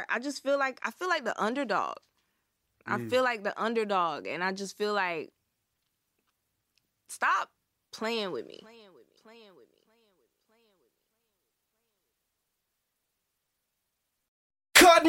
I just feel like the underdog. I feel like the underdog, and I just feel like stop playing with me.